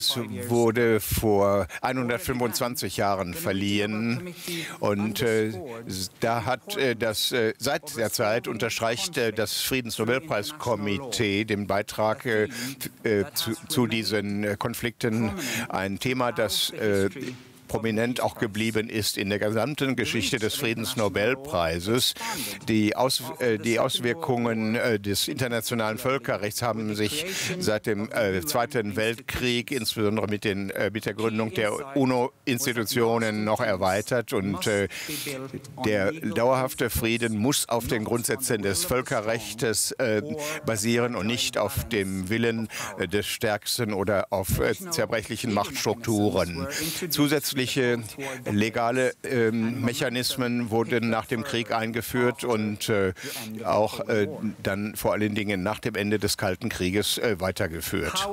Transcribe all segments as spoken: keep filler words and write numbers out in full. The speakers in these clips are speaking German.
wurde vor hundertfünfundzwanzig Jahren verliehen und äh, da hat äh, das äh, seit der Zeit unterstreicht äh, das Friedensnobelpreiskomitee den Beitrag äh, äh, zu, zu diesen äh, Konflikten, ein Thema, das äh, prominent auch geblieben ist in der gesamten Geschichte des Friedensnobelpreises. Die, Aus, äh, die Auswirkungen äh, des internationalen Völkerrechts haben sich seit dem äh, Zweiten Weltkrieg, insbesondere mit, den, äh, mit der Gründung der UNO-Institutionen, noch erweitert. Und äh, der dauerhafte Frieden muss auf den Grundsätzen des Völkerrechts äh, basieren und nicht auf dem Willen äh, des Stärksten oder auf äh, zerbrechlichen Machtstrukturen. Zusätzlich legale äh, Mechanismen wurden nach dem Krieg eingeführt und äh, auch äh, dann vor allen Dingen nach dem Ende des Kalten Krieges äh, weitergeführt.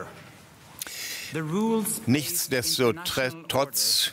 Nichtsdestotrotz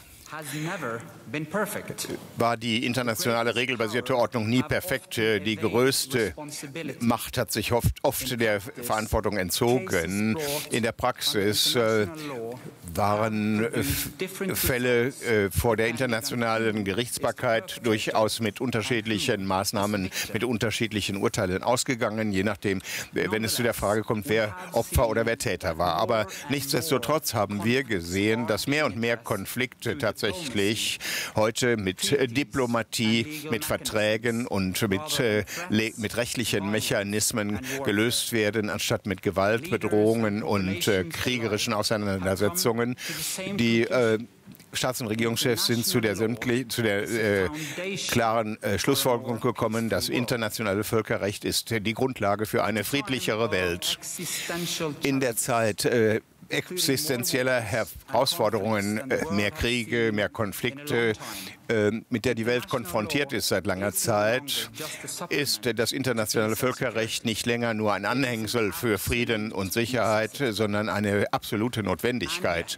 war die internationale regelbasierte Ordnung nie perfekt. Die größte Macht hat sich oft, oft der Verantwortung entzogen. In der Praxis äh, waren äh, Fälle äh, vor der internationalen Gerichtsbarkeit durchaus mit unterschiedlichen Maßnahmen, mit unterschiedlichen Urteilen ausgegangen, je nachdem, wenn es zu der Frage kommt, wer Opfer oder wer Täter war. Aber nichtsdestotrotz haben wir gesehen, dass mehr und mehr Konflikte tatsächlich heute mit Diplomatie, mit Verträgen und mit, äh, mit rechtlichen Mechanismen gelöst werden, anstatt mit Gewalt, Bedrohungen und äh, kriegerischen Auseinandersetzungen. Die äh, Staats- und Regierungschefs sind zu der, zu der äh, klaren äh, Schlussfolgerung gekommen, das internationale Völkerrecht ist die Grundlage für eine friedlichere Welt. In der Zeit äh, existenzieller Herausforderungen, mehr Kriege, mehr Konflikte, mit der die Welt konfrontiert ist seit langer Zeit, ist das internationale Völkerrecht nicht länger nur ein Anhängsel für Frieden und Sicherheit, sondern eine absolute Notwendigkeit.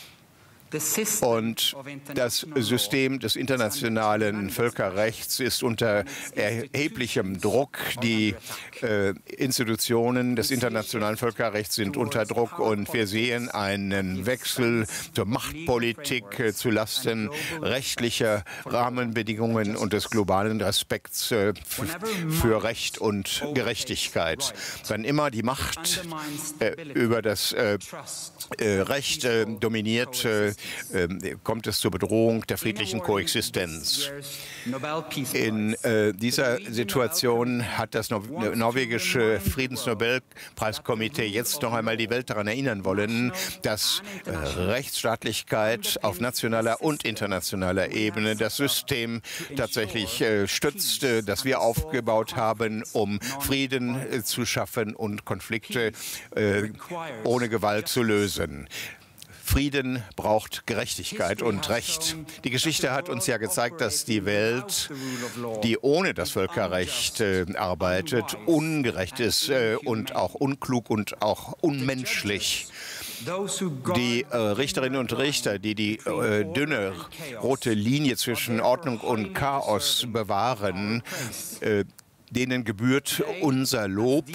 Und das System des internationalen Völkerrechts ist unter erheblichem Druck. Die äh, Institutionen des internationalen Völkerrechts sind unter Druck und wir sehen einen Wechsel zur Machtpolitik äh, zulasten rechtlicher Rahmenbedingungen und des globalen Respekts äh, für Recht und Gerechtigkeit. Wann immer die Macht äh, über das äh, äh, Recht äh, dominiert, äh, kommt es zur Bedrohung der friedlichen Koexistenz. In äh, dieser Situation hat das Nor norwegische Friedensnobelpreiskomitee jetzt noch einmal die Welt daran erinnern wollen, dass äh, Rechtsstaatlichkeit auf nationaler und internationaler Ebene das System tatsächlich äh, stützt, äh, das wir aufgebaut haben, um Frieden äh, zu schaffen und Konflikte äh, ohne Gewalt zu lösen. Frieden braucht Gerechtigkeit und Recht. Die Geschichte hat uns ja gezeigt, dass die Welt, die ohne das Völkerrecht äh, arbeitet, ungerecht ist äh, und auch unklug und auch unmenschlich. Die äh, Richterinnen und Richter, die die äh, dünne rote Linie zwischen Ordnung und Chaos bewahren, äh, denen gebührt unser Lob.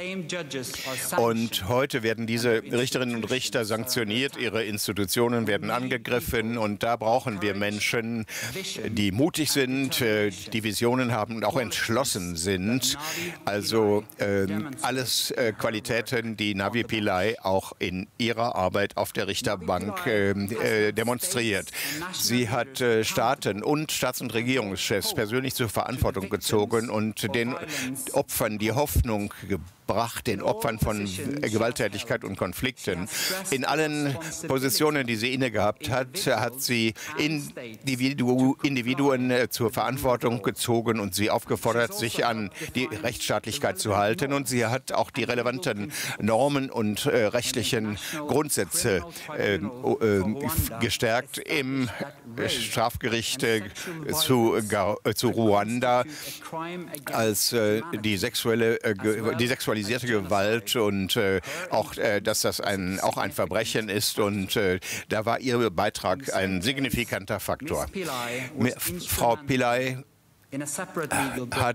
Und heute werden diese Richterinnen und Richter sanktioniert, ihre Institutionen werden angegriffen und da brauchen wir Menschen, die mutig sind, die Visionen haben und auch entschlossen sind. Also äh, alles äh, Qualitäten, die Navi Pillay auch in ihrer Arbeit auf der Richterbank äh, äh, demonstriert. Sie hat äh, Staaten und Staats- und Regierungschefs persönlich zur Verantwortung gezogen und den Opfern die Hoffnung gebracht, den Opfern von Gewalttätigkeit und Konflikten. In allen Positionen, die sie inne gehabt hat, hat sie Individu Individuen zur Verantwortung gezogen und sie aufgefordert, sich an die Rechtsstaatlichkeit zu halten. Und sie hat auch die relevanten Normen und äh, rechtlichen Grundsätze äh, äh, gestärkt im Strafgericht äh, zu, äh, zu Ruanda, als äh, die sexuelle äh, die sexualisierte Gewalt und äh, auch, äh, dass das ein, auch ein Verbrechen ist. Und äh, da war ihr Beitrag ein signifikanter Faktor. Frau Pillay hat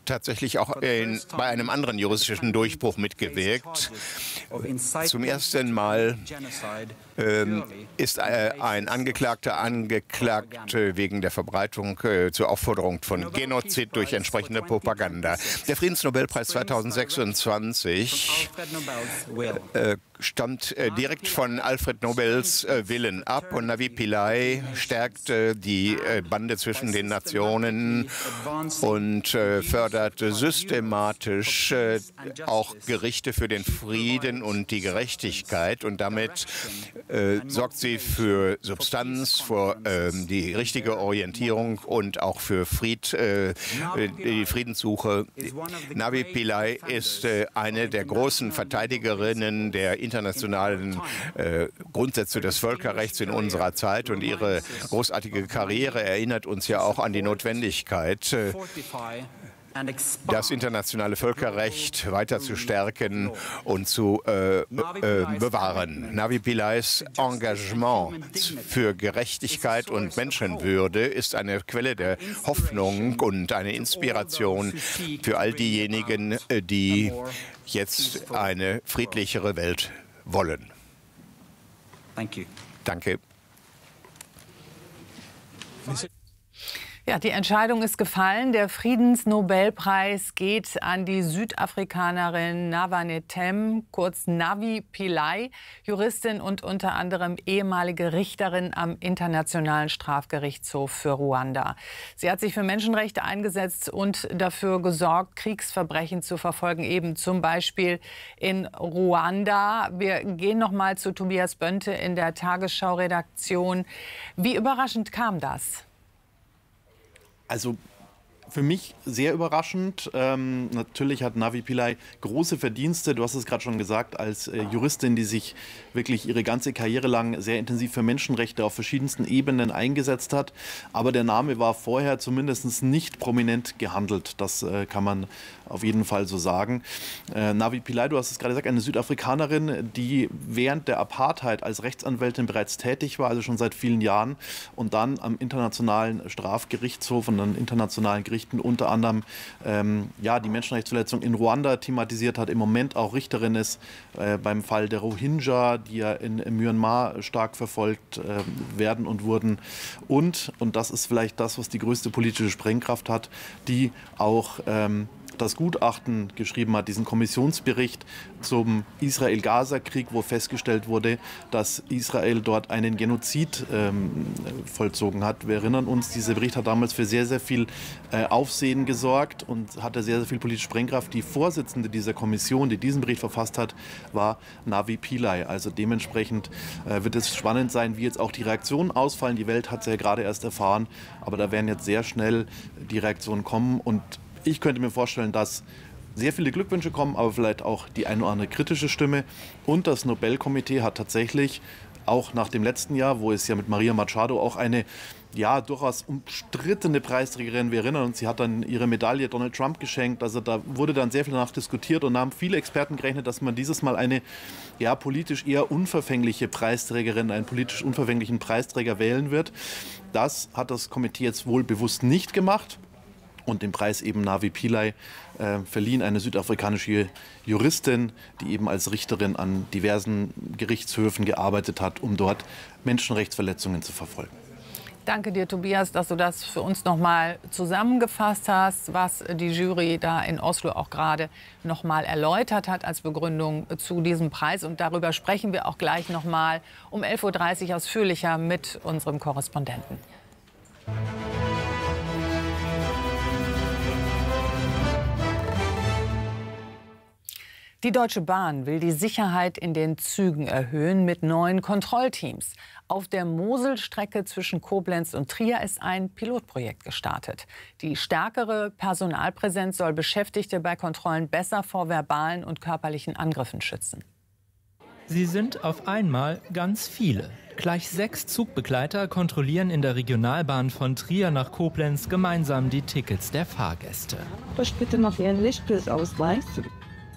tatsächlich auch in, bei einem anderen juristischen Durchbruch mitgewirkt. Zum ersten Mal ähm, ist äh, ein Angeklagter angeklagt äh, wegen der Verbreitung äh, zur Aufforderung von Genozid durch entsprechende Propaganda. Der Friedensnobelpreis zweitausendsechsundzwanzig äh, stammt äh, direkt von Alfred Nobels äh, Willen ab, und Navi Pillay stärkte die äh, Bande zwischen den Nationen und äh, fördert systematisch äh, auch Gerichte für den Frieden und die Gerechtigkeit, und damit äh, sorgt sie für Substanz, für äh, die richtige Orientierung und auch für Fried, äh, die Friedenssuche. Navi Pillay ist äh, eine der großen Verteidigerinnen der internationalen äh, Grundsätze des Völkerrechts in unserer Zeit, und ihre großartige Karriere erinnert uns ja auch an die Notwendigkeit, äh, das internationale Völkerrecht weiter zu stärken und zu äh, äh, bewahren. Navi Pillays Engagement für Gerechtigkeit und Menschenwürde ist eine Quelle der Hoffnung und eine Inspiration für all diejenigen, die jetzt eine friedlichere Welt wollen. Danke. Ja, die Entscheidung ist gefallen. Der Friedensnobelpreis geht an die Südafrikanerin Nawanetem, kurz Navi Pillay, Juristin und unter anderem ehemalige Richterin am Internationalen Strafgerichtshof für Ruanda. Sie hat sich für Menschenrechte eingesetzt und dafür gesorgt, Kriegsverbrechen zu verfolgen, eben zum Beispiel in Ruanda. Wir gehen noch mal zu Tobias Bönte in der Tagesschau-Redaktion. Wie überraschend kam das? Also für mich sehr überraschend. Ähm, natürlich hat Navi Pillay große Verdienste. Du hast es gerade schon gesagt, als äh, Juristin, die sich wirklich ihre ganze Karriere lang sehr intensiv für Menschenrechte auf verschiedensten Ebenen eingesetzt hat. Aber der Name war vorher zumindest nicht prominent gehandelt. Das äh, kann man auf jeden Fall so sagen. Äh, Navi Pillay, du hast es gerade gesagt, eine Südafrikanerin, die während der Apartheid als Rechtsanwältin bereits tätig war, also schon seit vielen Jahren, und dann am Internationalen Strafgerichtshof und an internationalen Gerichten unter anderem ähm, ja, die Menschenrechtsverletzung in Ruanda thematisiert hat, im Moment auch Richterin ist äh, beim Fall der Rohingya, die ja in, in Myanmar stark verfolgt äh, werden und wurden. Und, und das ist vielleicht das, was die größte politische Sprengkraft hat, die auch ähm, das Gutachten geschrieben hat, diesen Kommissionsbericht zum Israel-Gaza-Krieg, wo festgestellt wurde, dass Israel dort einen Genozid ähm, vollzogen hat. Wir erinnern uns, dieser Bericht hat damals für sehr, sehr viel äh, Aufsehen gesorgt und hatte sehr, sehr viel politische Sprengkraft. Die Vorsitzende dieser Kommission, die diesen Bericht verfasst hat, war Navi Pillay. Also dementsprechend äh, wird es spannend sein, wie jetzt auch die Reaktionen ausfallen. Die Welt hat es ja gerade erst erfahren, aber da werden jetzt sehr schnell die Reaktionen kommen, und ich könnte mir vorstellen, dass sehr viele Glückwünsche kommen, aber vielleicht auch die eine oder andere kritische Stimme. Und das Nobelkomitee hat tatsächlich auch nach dem letzten Jahr, wo es ja mit Maria Machado auch eine ja durchaus umstrittene Preisträgerin, wir erinnern uns, sie hat dann ihre Medaille Donald Trump geschenkt. Also da wurde dann sehr viel danach diskutiert, und da haben viele Experten gerechnet, dass man dieses Mal eine ja politisch eher unverfängliche Preisträgerin, einen politisch unverfänglichen Preisträger wählen wird. Das hat das Komitee jetzt wohl bewusst nicht gemacht und den Preis eben Navi Pillay äh, verliehen, eine südafrikanische Juristin, die eben als Richterin an diversen Gerichtshöfen gearbeitet hat, um dort Menschenrechtsverletzungen zu verfolgen. Danke dir, Tobias, dass du das für uns noch mal zusammengefasst hast, was die Jury da in Oslo auch gerade noch mal erläutert hat als Begründung zu diesem Preis. Und darüber sprechen wir auch gleich noch mal um elf Uhr dreißig ausführlicher mit unserem Korrespondenten. Die Deutsche Bahn will die Sicherheit in den Zügen erhöhen mit neuen Kontrollteams. Auf der Moselstrecke zwischen Koblenz und Trier ist ein Pilotprojekt gestartet. Die stärkere Personalpräsenz soll Beschäftigte bei Kontrollen besser vor verbalen und körperlichen Angriffen schützen. Sie sind auf einmal ganz viele. Gleich sechs Zugbegleiter kontrollieren in der Regionalbahn von Trier nach Koblenz gemeinsam die Tickets der Fahrgäste. Sprich bitte noch Ihren Lichtbildausweis.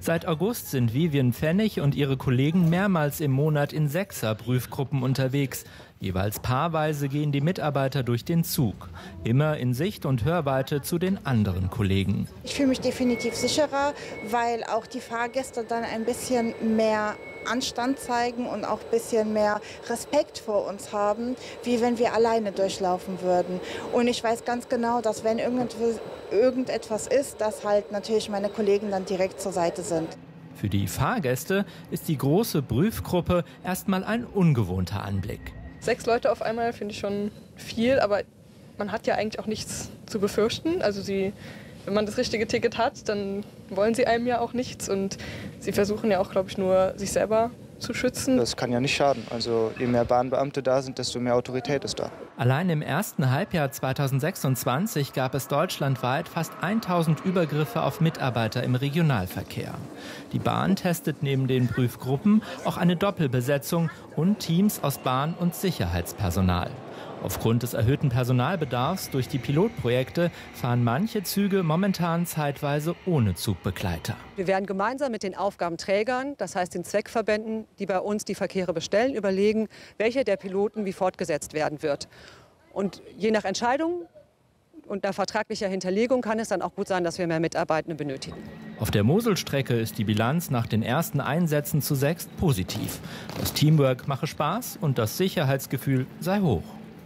Seit August sind Vivian Pfennig und ihre Kollegen mehrmals im Monat in Sechser-Prüfgruppen unterwegs. Jeweils paarweise gehen die Mitarbeiter durch den Zug. Immer in Sicht- und Hörweite zu den anderen Kollegen. Ich fühle mich definitiv sicherer, weil auch die Fahrgäste dann ein bisschen mehr Anstand zeigen und auch ein bisschen mehr Respekt vor uns haben, wie wenn wir alleine durchlaufen würden. Und ich weiß ganz genau, dass wenn irgendetwas ist, dass halt natürlich meine Kollegen dann direkt zur Seite sind. Für die Fahrgäste ist die große Prüfgruppe erstmal ein ungewohnter Anblick. Sechs Leute auf einmal finde ich schon viel, aber man hat ja eigentlich auch nichts zu befürchten. Also sie, wenn man das richtige Ticket hat, dann wollen sie einem ja auch nichts und sie versuchen ja auch, glaube ich, nur sich selber zu schützen. Das kann ja nicht schaden. Also je mehr Bahnbeamte da sind, desto mehr Autorität ist da. Allein im ersten Halbjahr zweitausendsechsundzwanzig gab es deutschlandweit fast tausend Übergriffe auf Mitarbeiter im Regionalverkehr. Die Bahn testet neben den Prüfgruppen auch eine Doppelbesetzung und Teams aus Bahn- und Sicherheitspersonal. Aufgrund des erhöhten Personalbedarfs durch die Pilotprojekte fahren manche Züge momentan zeitweise ohne Zugbegleiter. Wir werden gemeinsam mit den Aufgabenträgern, das heißt den Zweckverbänden, die bei uns die Verkehre bestellen, überlegen, welcher der Piloten wie fortgesetzt werden wird. Und je nach Entscheidung und nach vertraglicher Hinterlegung kann es dann auch gut sein, dass wir mehr Mitarbeitende benötigen. Auf der Moselstrecke ist die Bilanz nach den ersten Einsätzen zu sechs positiv. Das Teamwork mache Spaß und das Sicherheitsgefühl sei hoch.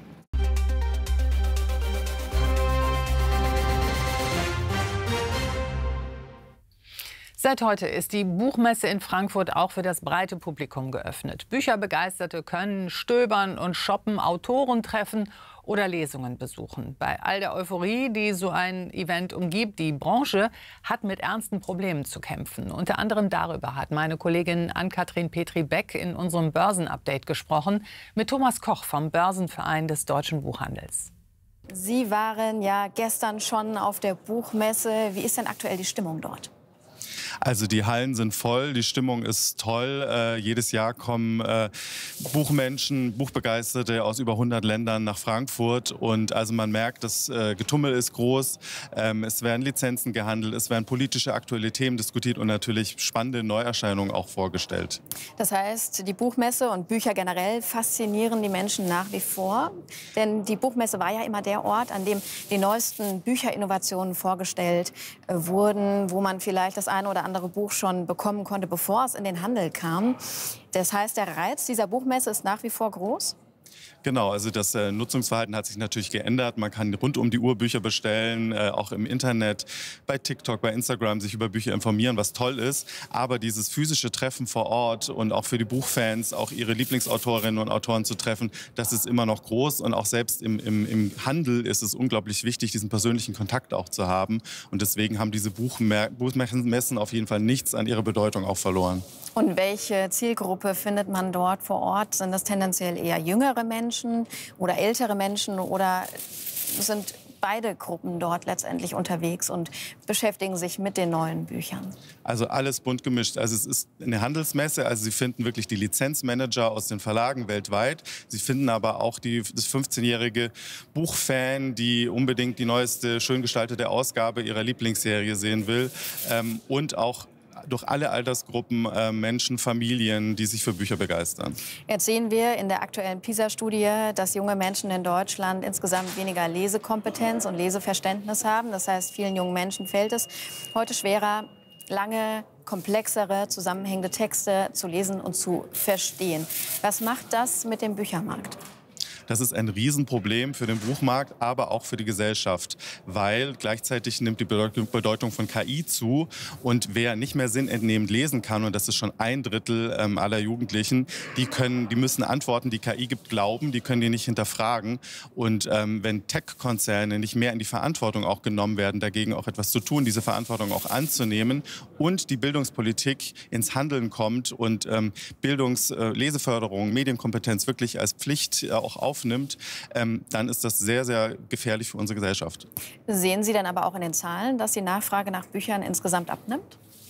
Seit heute ist die Buchmesse in Frankfurt auch für das breite Publikum geöffnet. Bücherbegeisterte können stöbern und shoppen, Autoren treffen oder Lesungen besuchen. Bei all der Euphorie, die so ein Event umgibt, die Branche hat mit ernsten Problemen zu kämpfen. Unter anderem darüber hat meine Kollegin Ann-Kathrin Petri-Beck in unserem Börsenupdate gesprochen mit Thomas Koch vom Börsenverein des Deutschen Buchhandels. Sie waren ja gestern schon auf der Buchmesse. Wie ist denn aktuell die Stimmung dort? Also die Hallen sind voll, die Stimmung ist toll. Äh, jedes Jahr kommen äh, Buchmenschen, Buchbegeisterte aus über hundert Ländern nach Frankfurt. Und also man merkt, das äh, Getummel ist groß. Ähm, es werden Lizenzen gehandelt, es werden politische aktuelle Themen diskutiert und natürlich spannende Neuerscheinungen auch vorgestellt. Das heißt, die Buchmesse und Bücher generell faszinieren die Menschen nach wie vor. Denn die Buchmesse war ja immer der Ort, an dem die neuesten Bücherinnovationen vorgestellt äh, wurden, wo man vielleicht das eine oder andere Buch schon bekommen konnte, bevor es in den Handel kam. Das heißt, der Reiz dieser Buchmesse ist nach wie vor groß? Genau, also das äh, Nutzungsverhalten hat sich natürlich geändert. Man kann rund um die Uhr Bücher bestellen, äh, auch im Internet, bei TikTok, bei Instagram sich über Bücher informieren, was toll ist. Aber dieses physische Treffen vor Ort und auch für die Buchfans, auch ihre Lieblingsautorinnen und Autoren zu treffen, das ist immer noch groß. Und auch selbst im, im, im Handel ist es unglaublich wichtig, diesen persönlichen Kontakt auch zu haben. Und deswegen haben diese Buchmer- Buchmessen auf jeden Fall nichts an ihrer Bedeutung auch verloren. Und welche Zielgruppe findet man dort vor Ort? Sind das tendenziell eher jüngere Menschen oder ältere Menschen oder sind beide Gruppen dort letztendlich unterwegs und beschäftigen sich mit den neuen Büchern? Also alles bunt gemischt. Also es ist eine Handelsmesse, also Sie finden wirklich die Lizenzmanager aus den Verlagen weltweit. Sie finden aber auch die, das fünfzehnjährige Buchfan, die unbedingt die neueste, schön gestaltete Ausgabe ihrer Lieblingsserie sehen will. Ähm, und auch durch alle Altersgruppen, äh, Menschen, Familien, die sich für Bücher begeistern. Jetzt sehen wir in der aktuellen PISA-Studie, dass junge Menschen in Deutschland insgesamt weniger Lesekompetenz und Leseverständnis haben. Das heißt, vielen jungen Menschen fällt es heute schwerer, lange, komplexere, zusammenhängende Texte zu lesen und zu verstehen. Was macht das mit dem Büchermarkt? Das ist ein Riesenproblem für den Buchmarkt, aber auch für die Gesellschaft, weil gleichzeitig nimmt die Bedeutung von K I zu und wer nicht mehr sinnentnehmend lesen kann, und das ist schon ein Drittel ähm, aller Jugendlichen, die können, die müssen Antworten, die K I gibt, glauben, die können die nicht hinterfragen. Und ähm, wenn Tech-Konzerne nicht mehr in die Verantwortung auch genommen werden, dagegen auch etwas zu tun, diese Verantwortung auch anzunehmen und die Bildungspolitik ins Handeln kommt und ähm, Bildungs-, äh, Leseförderung, Medienkompetenz wirklich als Pflicht äh, auch auf nimmt, ähm, dann ist das sehr, sehr gefährlich für unsere Gesellschaft. Sehen Sie dann aber auch in den Zahlen, dass die Nachfrage nach Büchern insgesamt abnimmt?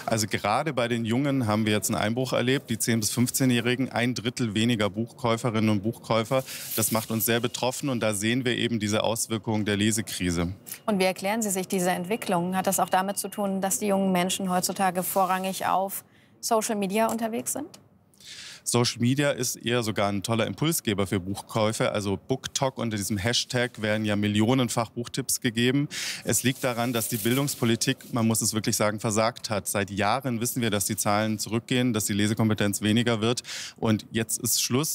Also gerade bei den Jungen haben wir jetzt einen Einbruch erlebt, die zehn- bis fünfzehnjährigen, ein Drittel weniger Buchkäuferinnen und Buchkäufer. Das macht uns sehr betroffen und da sehen wir eben diese Auswirkungen der Lesekrise. Und wie erklären Sie sich diese Entwicklung? Hat das auch damit zu tun, dass die jungen Menschen heutzutage vorrangig auf Social Media unterwegs sind? Social Media ist eher sogar ein toller Impulsgeber für Buchkäufe. Also BookTok, unter diesem Hashtag werden ja millionenfach Buchtipps gegeben. Es liegt daran, dass die Bildungspolitik, man muss es wirklich sagen, versagt hat. Seit Jahren wissen wir, dass die Zahlen zurückgehen, dass die Lesekompetenz weniger wird. Und jetzt ist Schluss.